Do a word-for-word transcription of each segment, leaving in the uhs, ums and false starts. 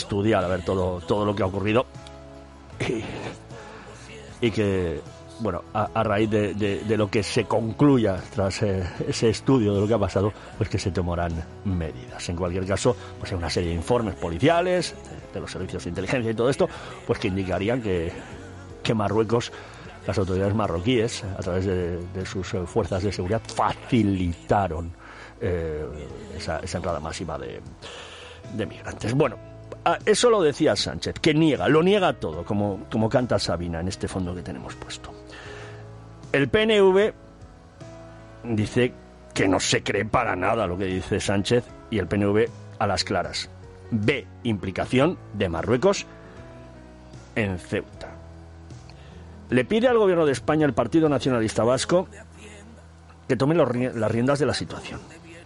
estudiar a ver todo, todo lo que ha ocurrido y, y que, bueno, a, a raíz de, de, de lo que se concluya tras eh, ese estudio de lo que ha pasado, pues que se tomarán medidas. En cualquier caso, pues hay una serie de informes policiales, de, de los servicios de inteligencia y todo esto, pues que indicarían que, que Marruecos, las autoridades marroquíes, a través de, de sus eh, fuerzas de seguridad, facilitaron eh, esa, esa entrada masiva de, de migrantes. Bueno, eso lo decía Sánchez, que niega, lo niega todo, como, como canta Sabina en este fondo que tenemos puesto. El P N V dice que no se cree para nada lo que dice Sánchez, y el P N V a las claras ve implicación de Marruecos en Ceuta. Le pide al gobierno de España, el Partido Nacionalista Vasco, que tome los, las riendas de la situación.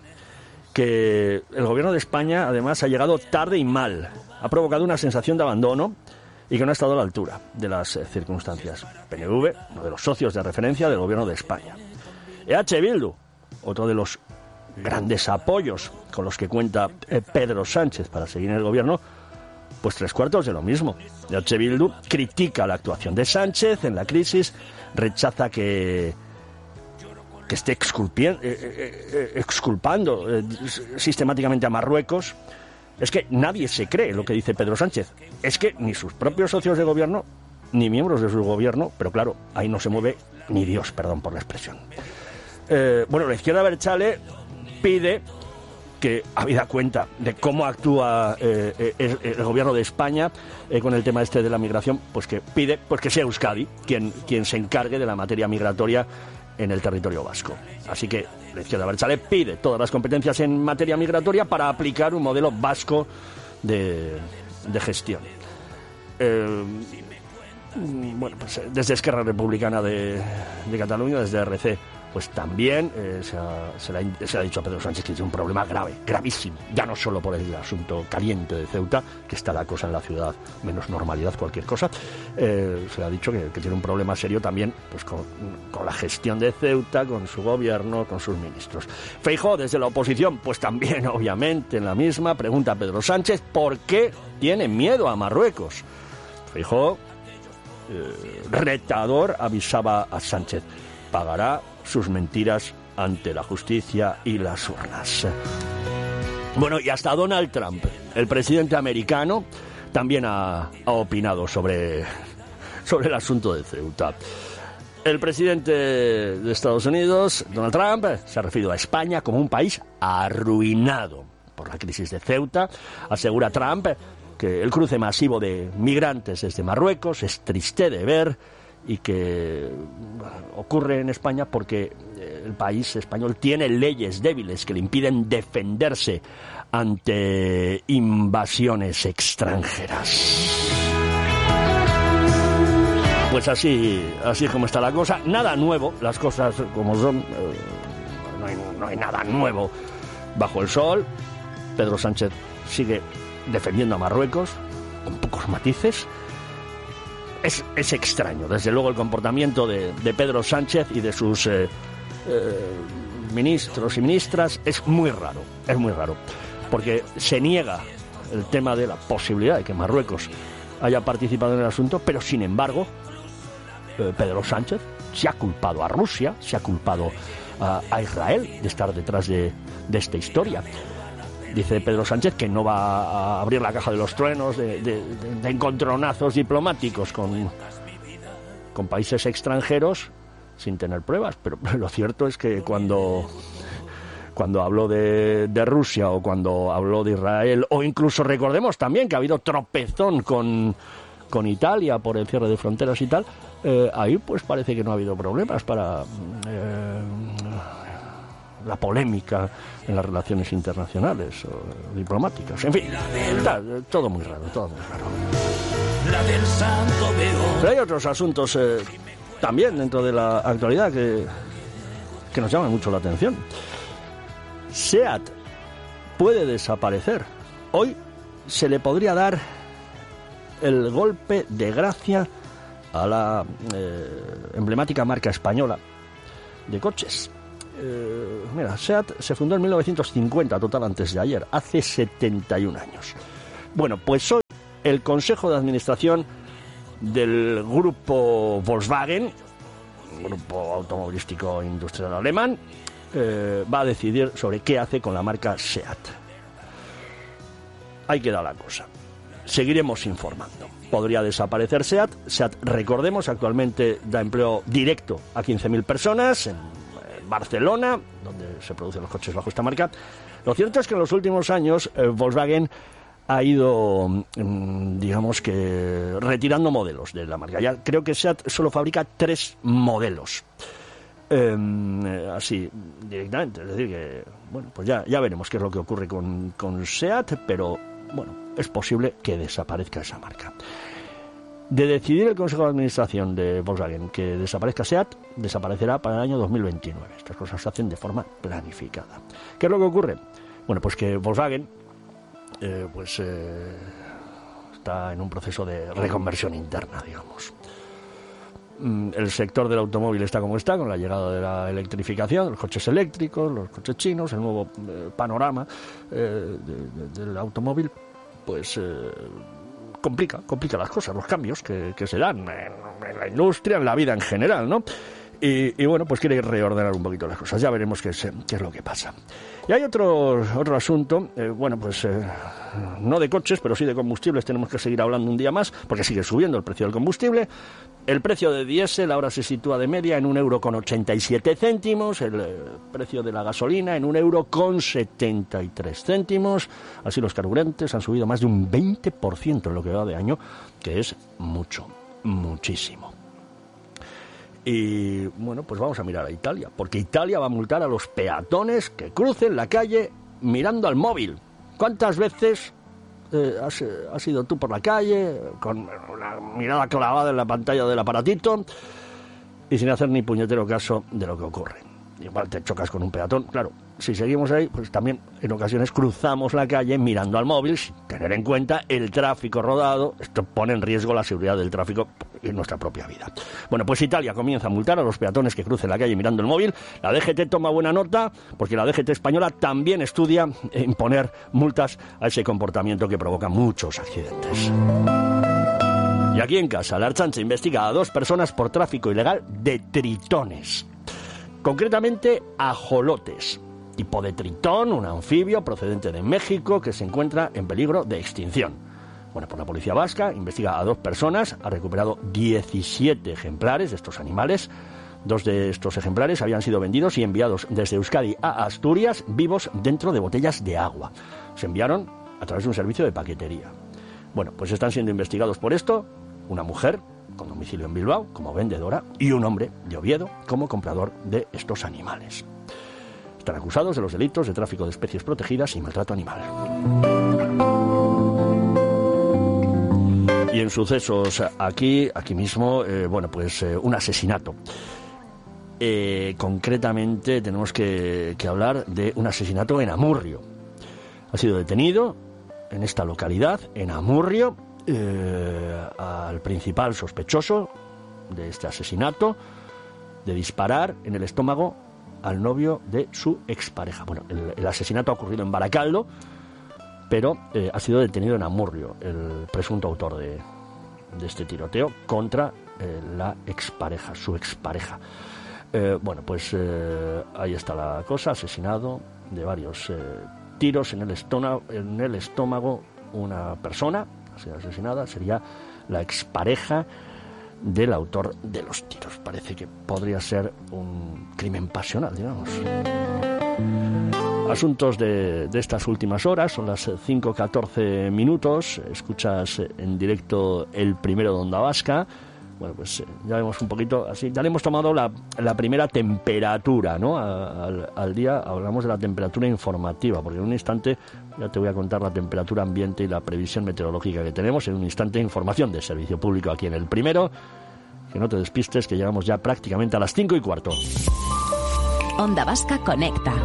Que el gobierno de España, además, ha llegado tarde y mal. Ha provocado una sensación de abandono y que no ha estado a la altura de las eh, circunstancias. P N V, uno de los socios de referencia del gobierno de España. E H Bildu, otro de los grandes apoyos con los que cuenta eh, Pedro Sánchez para seguir en el gobierno, pues tres cuartos de lo mismo. E H Bildu critica la actuación de Sánchez en la crisis, rechaza que... que esté exculpi- eh, eh, exculpando eh, sistemáticamente a Marruecos. Es que nadie se cree lo que dice Pedro Sánchez. Es que ni sus propios socios de gobierno, ni miembros de su gobierno, pero claro, ahí no se mueve ni Dios, perdón por la expresión. Eh, bueno, la izquierda abertzale pide que, habida cuenta de cómo actúa eh, el, el gobierno de España eh, con el tema este de la migración, pues que pide pues que sea Euskadi quien, quien se encargue de la materia migratoria en el territorio vasco. Así que la izquierda abertzale pide todas las competencias en materia migratoria para aplicar un modelo vasco de, de gestión. Eh, bueno, pues desde Esquerra Republicana de, de Cataluña, desde R C, pues también eh, se, ha, se, le ha, se le ha dicho a Pedro Sánchez que tiene un problema grave, gravísimo, ya no solo por el asunto caliente de Ceuta, que está la cosa en la ciudad, menos normalidad, cualquier cosa, eh, se le ha dicho que, que tiene un problema serio también pues con, con la gestión de Ceuta, con su gobierno, con sus ministros. Feijóo, desde la oposición, pues también, obviamente, en la misma, pregunta a Pedro Sánchez por qué tiene miedo a Marruecos. Feijóo, eh, retador, avisaba a Sánchez, pagará sus mentiras ante la justicia y las urnas. Bueno, y hasta Donald Trump, el presidente americano, también ha, ha opinado sobre, sobre el asunto de Ceuta. El presidente de Estados Unidos, Donald Trump, se ha referido a España como un país arruinado por la crisis de Ceuta. Asegura Trump que el cruce masivo de migrantes desde Marruecos es triste de ver y que ocurre en España porque el país español tiene leyes débiles que le impiden defenderse ante invasiones extranjeras. Pues así, así como está la cosa, nada nuevo, las cosas como son, eh, no hay, no hay nada nuevo bajo el sol. Pedro Sánchez sigue defendiendo a Marruecos con pocos matices. Es, es extraño, desde luego, el comportamiento de, de Pedro Sánchez y de sus eh, eh, ministros y ministras es muy raro, es muy raro, porque se niega el tema de la posibilidad de que Marruecos haya participado en el asunto, pero sin embargo eh, Pedro Sánchez se ha culpado a Rusia, se ha culpado a, a Israel de estar detrás de, de esta historia. Dice Pedro Sánchez que no va a abrir la caja de los truenos de, de, de, de encontronazos diplomáticos con, con países extranjeros sin tener pruebas, pero lo cierto es que cuando, cuando habló de, de Rusia o cuando habló de Israel, o incluso recordemos también que ha habido tropezón con, con Italia por el cierre de fronteras y tal, eh, ahí pues parece que no ha habido problemas para... Eh, la polémica en las relaciones internacionales o diplomáticas. En fin, está, todo muy raro, todo muy raro. Pero hay otros asuntos eh, también dentro de la actualidad que, que nos llaman mucho la atención. SEAT puede desaparecer. Hoy se le podría dar el golpe de gracia a la eh, emblemática marca española de coches. Eh, mira, SEAT se fundó en mil novecientos cincuenta, total antes de ayer, hace setenta y un años. Bueno, pues hoy el Consejo de Administración del grupo Volkswagen, grupo automovilístico industrial alemán, eh, va a decidir sobre qué hace con la marca SEAT. Ahí queda la cosa. Seguiremos informando. Podría desaparecer SEAT. SEAT, recordemos, actualmente da empleo directo a quince mil personas en Barcelona, donde se producen los coches bajo esta marca. Lo cierto es que en los últimos años eh, Volkswagen ha ido, digamos que, retirando modelos de la marca. Ya creo que SEAT solo fabrica tres modelos. Eh, así, directamente. Es decir que, bueno, pues ya, ya veremos qué es lo que ocurre con, con SEAT, pero, bueno, es posible que desaparezca esa marca. De decidir el Consejo de Administración de Volkswagen que desaparezca SEAT, desaparecerá para el año dos mil veintinueve. Estas cosas se hacen de forma planificada. ¿Qué es lo que ocurre? Bueno, pues que Volkswagen eh, pues eh, está en un proceso de reconversión interna, digamos. El sector del automóvil está como está, con la llegada de la electrificación, los coches eléctricos, los coches chinos, el nuevo eh, panorama eh, de, de, del automóvil, pues eh, complica, complica las cosas, los cambios que, que se dan en, en la industria, en la vida en general, ¿no? Y, y bueno, pues quiere reordenar un poquito las cosas. Ya veremos qué es, qué es lo que pasa. Y hay otro, otro asunto, eh, bueno, pues eh, no de coches, pero sí de combustibles. Tenemos que seguir hablando un día más, porque sigue subiendo el precio del combustible. El precio de diésel ahora se sitúa de media en un euro con ochenta y siete céntimos. El eh, precio de la gasolina en un euro con setenta y tres céntimos. Así los carburantes han subido más de un veinte por ciento en lo que va de año, que es mucho, muchísimo. Y bueno, pues vamos a mirar a Italia, porque Italia va a multar a los peatones que crucen la calle mirando al móvil. ¿Cuántas veces eh, has, has ido tú por la calle con una mirada clavada en la pantalla del aparatito y sin hacer ni puñetero caso de lo que ocurre? Igual te chocas con un peatón, claro. Si seguimos ahí, pues también en ocasiones cruzamos la calle mirando al móvil sin tener en cuenta el tráfico rodado. Esto pone en riesgo la seguridad del tráfico y nuestra propia vida. Bueno, pues Italia comienza a multar a los peatones que crucen la calle mirando el móvil. La D G T toma buena nota, porque la D G T española también estudia imponer multas a ese comportamiento que provoca muchos accidentes. Y aquí en casa, la Ertzaintza investiga a dos personas por tráfico ilegal de tritones. Concretamente, ajolotes. Tipo de tritón, un anfibio procedente de México que se encuentra en peligro de extinción. Bueno, pues la policía vasca investiga a dos personas, ha recuperado diecisiete ejemplares de estos animales. Dos de estos ejemplares habían sido vendidos y enviados desde Euskadi a Asturias vivos dentro de botellas de agua. Se enviaron a través de un servicio de paquetería. Bueno, pues están siendo investigados por esto una mujer con domicilio en Bilbao como vendedora y un hombre de Oviedo como comprador de estos animales. Están acusados de los delitos de tráfico de especies protegidas y maltrato animal. Y en sucesos aquí, aquí mismo, eh, bueno, pues eh, un asesinato. Eh, concretamente tenemos que, que hablar de un asesinato en Amurrio. Ha sido detenido en esta localidad, en Amurrio, eh, al principal sospechoso de este asesinato, de disparar en el estómago al novio de su expareja. Bueno, el, el asesinato ha ocurrido en Baracaldo, pero eh, ha sido detenido en Amurrio el presunto autor de, de este tiroteo contra eh, la expareja, su expareja. Eh, bueno, pues eh, ahí está la cosa, asesinado de varios eh, tiros en el, estómago, en el estómago una persona, ha sido asesinada, sería la expareja del autor de los tiros. Parece que podría ser un crimen pasional, digamos. Asuntos de, de estas últimas horas, son las cinco catorce minutos, escuchas en directo el primero de Onda Vasca. Bueno, pues ya vemos un poquito así, ya le hemos tomado la, la primera temperatura, ¿no? A, al, al día hablamos de la temperatura informativa, porque en un instante ya te voy a contar la temperatura ambiente y la previsión meteorológica que tenemos. En un instante, información de servicio público aquí en el primero. Que no te despistes, que llegamos ya prácticamente a las cinco y cuarto. Onda Vasca conecta.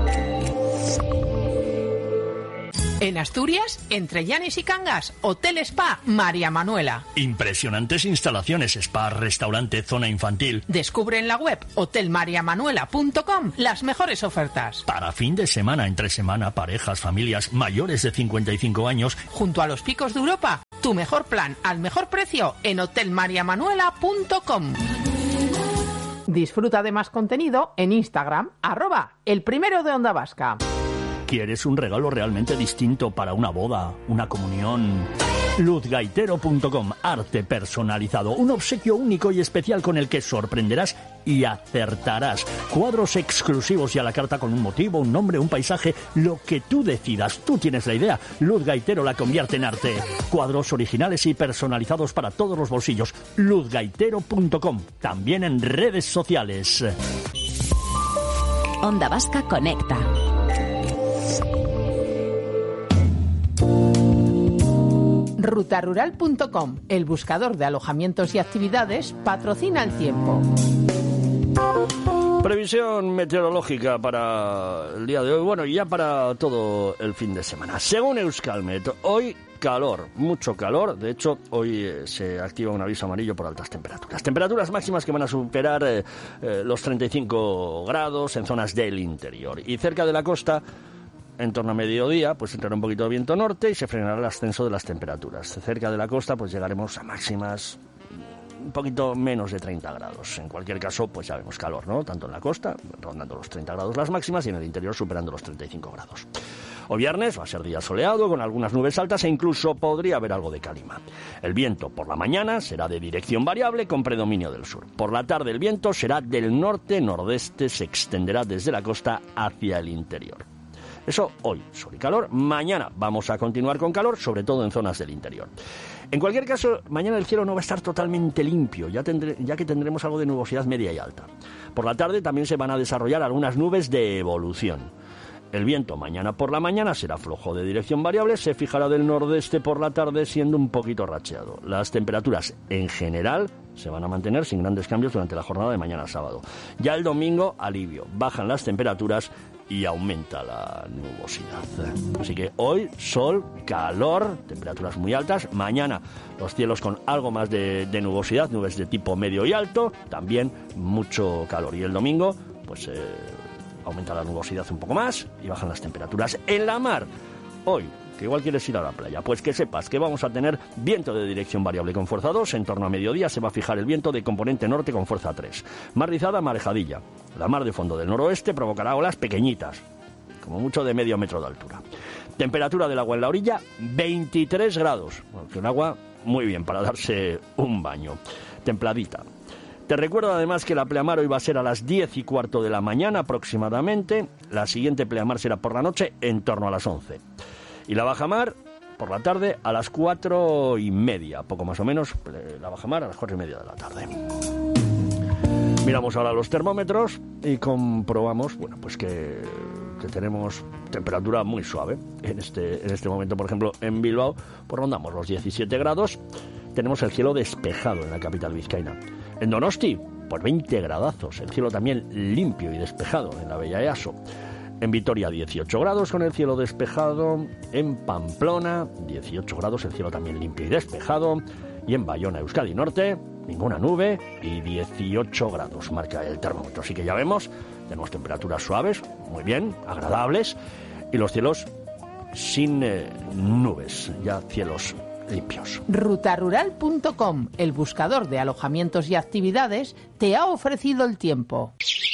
En Asturias, entre Llanes y Cangas, Hotel Spa María Manuela. Impresionantes instalaciones, spa, restaurante, zona infantil. Descubre en la web hotel maria manuela punto com las mejores ofertas. Para fin de semana, entre semana, parejas, familias mayores de cincuenta y cinco años. Junto a los Picos de Europa, Tu mejor plan al mejor precio en hotel maria manuela punto com. Disfruta de más contenido en Instagram, arroba el primero de Onda Vasca. ¿Quieres un regalo realmente distinto para una boda, una comunión? luz gaitero punto com, arte personalizado, un obsequio único y especial con el que sorprenderás y acertarás. Cuadros exclusivos y a la carta con un motivo, un nombre, un paisaje, lo que tú decidas. Tú tienes la idea. Luz Gaitero la convierte en arte. Cuadros originales y personalizados para todos los bolsillos. luz gaitero punto com, también en redes sociales. Onda Vasca Conecta. ruta rural punto com, el buscador de alojamientos y actividades, patrocina el tiempo. Previsión meteorológica para el día de hoy, bueno, y ya para todo el fin de semana. Según Euskalmet, hoy calor, mucho calor. De hecho, hoy eh, se activa un aviso amarillo por altas temperaturas. Temperaturas máximas que van a superar eh, eh, los treinta y cinco grados en zonas del interior. Y cerca de la costa, en torno a mediodía, pues entrará un poquito de viento norte y se frenará el ascenso de las temperaturas. Cerca de la costa, pues llegaremos a máximas un poquito menos de treinta grados. En cualquier caso, pues ya vemos calor, ¿no? Tanto en la costa, rondando los treinta grados las máximas, y en el interior superando los treinta y cinco grados. Hoy viernes va a ser día soleado, con algunas nubes altas e incluso podría haber algo de calima. El viento por la mañana será de dirección variable con predominio del sur. Por la tarde el viento será del norte-nordeste, se extenderá desde la costa hacia el interior. Eso hoy, sol y calor. Mañana vamos a continuar con calor, sobre todo en zonas del interior. En cualquier caso, mañana el cielo no va a estar totalmente limpio, ya, tendré, ya que tendremos algo de nubosidad media y alta. Por la tarde también se van a desarrollar algunas nubes de evolución. El viento mañana por la mañana será flojo de dirección variable, se fijará del nordeste por la tarde siendo un poquito racheado. Las temperaturas en general se van a mantener sin grandes cambios durante la jornada de mañana sábado. Ya el domingo, alivio, bajan las temperaturas y aumenta la nubosidad. Así que hoy, sol, calor, temperaturas muy altas. Mañana los cielos con algo más de, de nubosidad, nubes de tipo medio y alto, también mucho calor. Y el domingo, pues eh, aumenta la nubosidad un poco más y bajan las temperaturas. En la mar, hoy, que igual quieres ir a la playa, pues que sepas que vamos a tener viento de dirección variable con fuerza dos, en torno a mediodía se va a fijar el viento de componente norte con fuerza tres. Mar rizada, marejadilla. La mar de fondo del noroeste provocará olas pequeñitas, como mucho de medio metro de altura. Temperatura del agua en la orilla, veintitrés grados. Bueno, que un agua muy bien para darse un baño. Templadita. Te recuerdo además que la pleamar hoy va a ser a las diez y cuarto de la mañana aproximadamente. La siguiente pleamar será por la noche en torno a las once. Y la bajamar por la tarde a las cuatro y media, poco más o menos, la bajamar a las cuatro y media de la tarde. Miramos ahora los termómetros y comprobamos, bueno, pues que, que tenemos temperatura muy suave. En este, en este momento, por ejemplo, en Bilbao, pues rondamos los diecisiete grados. Tenemos el cielo despejado en la capital vizcaína. En Donosti, pues veinte gradazos, el cielo también limpio y despejado en la bella Easo. En Vitoria, dieciocho grados con el cielo despejado. En Pamplona, dieciocho grados, el cielo también limpio y despejado. Y en Bayona, Euskadi Norte, ninguna nube y dieciocho grados marca el termómetro. Así que ya vemos, tenemos temperaturas suaves, muy bien, agradables. Y los cielos sin eh, nubes, ya cielos limpios. ruta rural punto com, el buscador de alojamientos y actividades, te ha ofrecido el tiempo.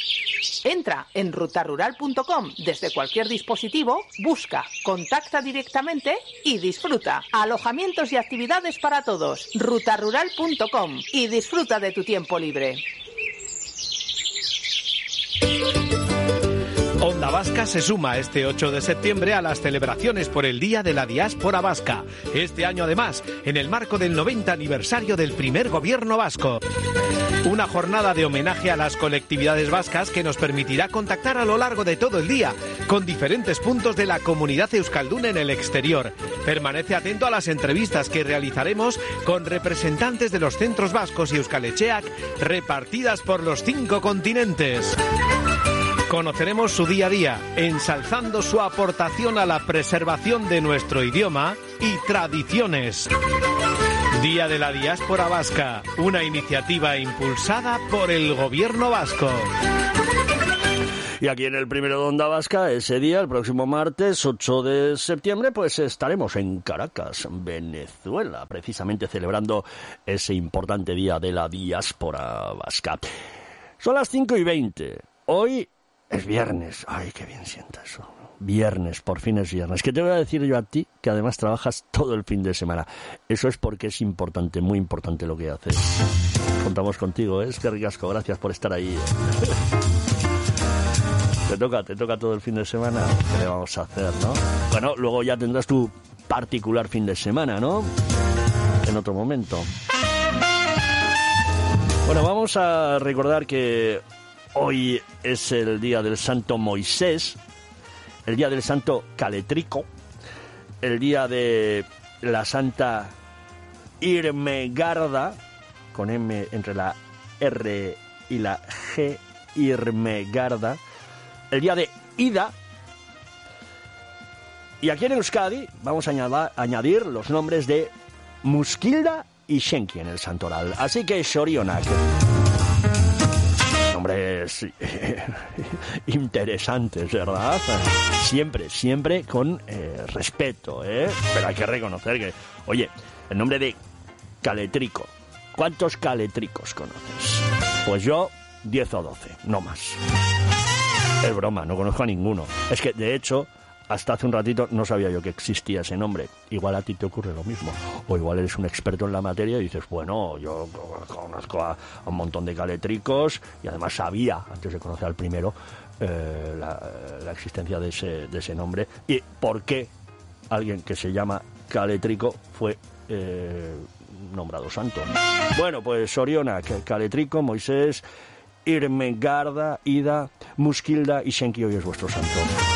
Entra en ruta rural punto com desde cualquier dispositivo, busca, contacta directamente y disfruta. Alojamientos y actividades para todos. ruta rural punto com y disfruta de tu tiempo libre. Onda Vasca se suma este ocho de septiembre a las celebraciones por el Día de la Diáspora Vasca. Este año además, en el marco del noventa aniversario del primer gobierno vasco. Una jornada de homenaje a las colectividades vascas que nos permitirá contactar a lo largo de todo el día con diferentes puntos de la comunidad euskalduna en el exterior. Permanece atento a las entrevistas que realizaremos con representantes de los centros vascos y Euskal Etxeak repartidas por los cinco continentes. Conoceremos su día a día, ensalzando su aportación a la preservación de nuestro idioma y tradiciones. Día de la Diáspora Vasca, una iniciativa impulsada por el Gobierno vasco. Y aquí en el primero de Onda Vasca, ese día, el próximo martes, ocho de septiembre, pues estaremos en Caracas, Venezuela, precisamente celebrando ese importante día de la diáspora vasca. Son las cinco y veinte. Hoy es viernes. Ay, qué bien sienta eso. Viernes, por fin es viernes. ¿Qué te voy a decir yo a ti? Que además trabajas todo el fin de semana. Eso es porque es importante, muy importante lo que haces. Contamos contigo, ¿eh? Es que ricasco, gracias por estar ahí. Te toca, te toca todo el fin de semana. ¿Qué le vamos a hacer, no? Bueno, luego ya tendrás tu particular fin de semana, ¿no? En otro momento. Bueno, vamos a recordar que hoy es el día del Santo Moisés, el día del Santo Caletrico, el día de la Santa Irmegarda, con M entre la R y la G, Irmegarda, el día de Ida, y aquí en Euskadi vamos a añadir, añadir los nombres de Muskilda y Shenki en el santoral. Así que Sorionak. Nombres interesantes, ¿verdad? Siempre, siempre con eh, respeto, ¿eh? Pero hay que reconocer que, oye, el nombre de Caletrico. ¿Cuántos caletricos conoces? Pues yo, diez o doce, no más. Es broma, no conozco a ninguno. Es que, de hecho, hasta hace un ratito no sabía yo que existía ese nombre. Igual a ti te ocurre lo mismo. O igual eres un experto en la materia y dices, bueno, yo conozco a, a un montón de caletricos y además sabía, antes de conocer al primero, eh, la, la existencia de ese, de ese nombre. Y por qué alguien que se llama Caletrico fue eh, nombrado santo. Bueno, pues Sorionak, Caletrico, Moisés, Irmegarda, Ida, Muskilda y Shenki hoy es vuestro santo.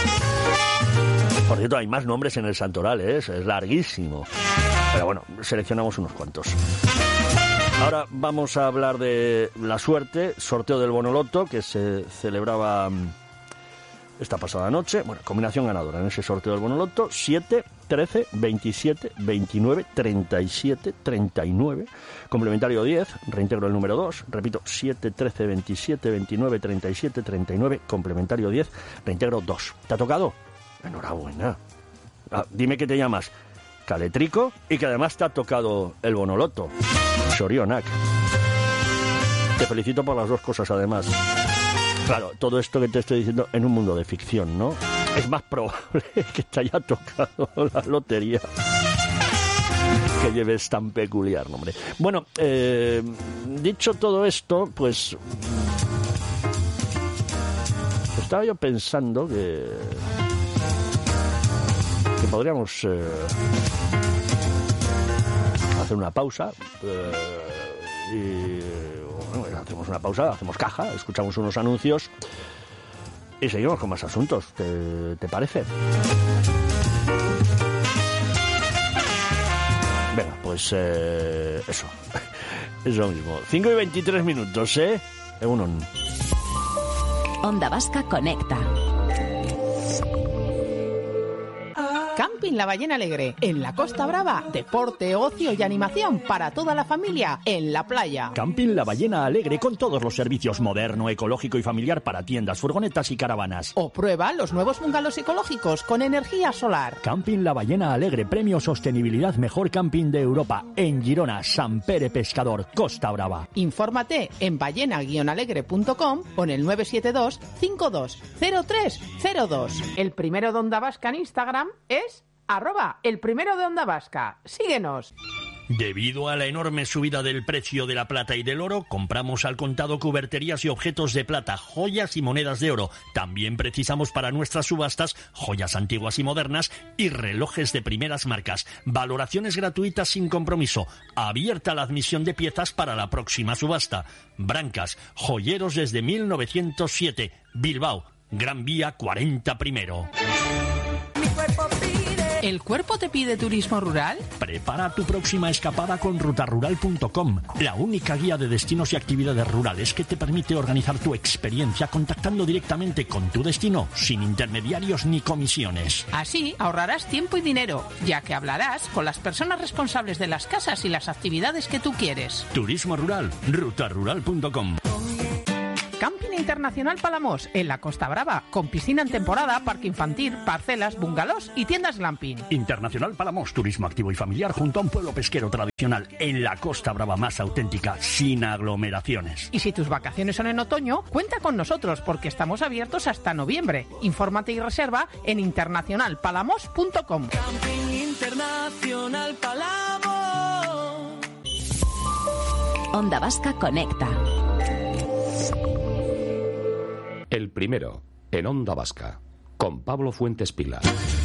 Por cierto, hay más nombres en el santoral, ¿eh? Es larguísimo. Pero bueno, seleccionamos unos cuantos. Ahora vamos a hablar de la suerte, sorteo del Bonoloto, que se celebraba esta pasada noche. Bueno, combinación ganadora en ese sorteo del Bonoloto: siete, trece, veintisiete, veintinueve, treinta y siete, treinta y nueve. Complementario diez, reintegro el número dos. Repito, siete, trece, veintisiete, veintinueve, treinta y siete, treinta y nueve. Complementario diez, reintegro dos. ¿Te ha tocado? Enhorabuena. Ah, dime que te llamas Caletrico y que además te ha tocado el Bonoloto. Sorionak. Te felicito por las dos cosas además. Claro, todo esto que te estoy diciendo en un mundo de ficción, ¿no? Es más probable que te haya tocado la lotería que lleves tan peculiar nombre. Bueno, eh, dicho todo esto, pues estaba yo pensando que que podríamos eh, hacer una pausa eh, y bueno, hacemos una pausa, hacemos caja, escuchamos unos anuncios y seguimos con más asuntos. ¿Te, te parece? Venga, pues eh, eso, es lo mismo. cinco y veintitrés minutos, ¿eh? Egunon. Onda Vasca conecta. Camping La Ballena Alegre, en la Costa Brava. Deporte, ocio y animación para toda la familia en la playa. Camping La Ballena Alegre con todos los servicios moderno, ecológico y familiar para tiendas, furgonetas y caravanas. O prueba los nuevos bungalows ecológicos con energía solar. Camping La Ballena Alegre, premio Sostenibilidad Mejor Camping de Europa, en Girona, Sant Pere Pescador, Costa Brava. Infórmate en ballena guion alegre punto com o en el nueve siete dos, cinco dos cero tres cero dos. El primero de Onda Vasca en Instagram es arroba el primero de Onda Vasca. Síguenos. Debido a la enorme subida del precio de la plata y del oro, compramos al contado cuberterías y objetos de plata, joyas y monedas de oro. También precisamos para nuestras subastas joyas antiguas y modernas y relojes de primeras marcas. Valoraciones gratuitas sin compromiso. Abierta la admisión de piezas para la próxima subasta. Brancas, joyeros desde mil novecientos siete. Bilbao, Gran Vía cuarenta primero. ¿El cuerpo te pide turismo rural? Prepara tu próxima escapada con ruta rural punto com, la única guía de destinos y actividades rurales que te permite organizar tu experiencia contactando directamente con tu destino, sin intermediarios ni comisiones. Así ahorrarás tiempo y dinero, ya que hablarás con las personas responsables de las casas y las actividades que tú quieres. Turismo rural, ruta rural punto com. Camping Internacional Palamós, en la Costa Brava, con piscina en temporada, parque infantil, parcelas, bungalows y tiendas glamping. Internacional Palamós, turismo activo y familiar junto a un pueblo pesquero tradicional en la Costa Brava más auténtica, sin aglomeraciones. Y si tus vacaciones son en otoño, cuenta con nosotros porque estamos abiertos hasta noviembre. Infórmate y reserva en internacional palamos punto com. Camping Internacional Palamos. Onda Vasca Conecta. El primero, en Onda Vasca, con Pablo Fuentes Pila.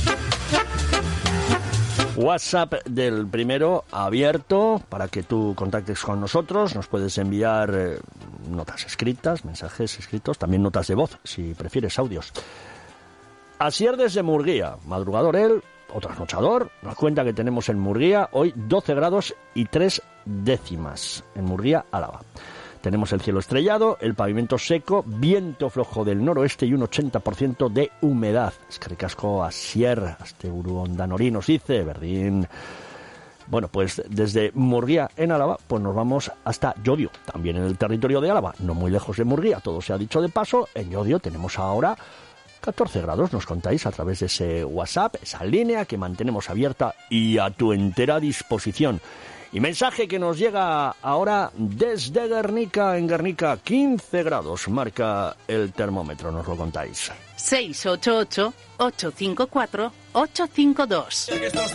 WhatsApp del primero abierto para que tú contactes con nosotros. Nos puedes enviar eh, notas escritas, mensajes escritos, también notas de voz, si prefieres audios. Asier desde Murguía, madrugador él, o trasnochador, nos cuenta que tenemos en Murguía hoy doce grados y tres décimas, en Murguía, Álava. Tenemos el cielo estrellado, el pavimento seco, viento flojo del noroeste y un ochenta por ciento de humedad. Es que ricasco Asier, este uru ondanori nos dice, Berdín. Bueno, pues desde Murguía en Álava, pues nos vamos hasta Llodio, también en el territorio de Álava, no muy lejos de Murguía, todo se ha dicho de paso. En Llodio tenemos ahora catorce grados, nos contáis a través de ese WhatsApp, esa línea que mantenemos abierta y a tu entera disposición. Y mensaje que nos llega ahora desde Guernica, en Guernica, quince grados, marca el termómetro, nos lo contáis. seis ocho ocho, ocho cinco cuatro, ocho cinco dos.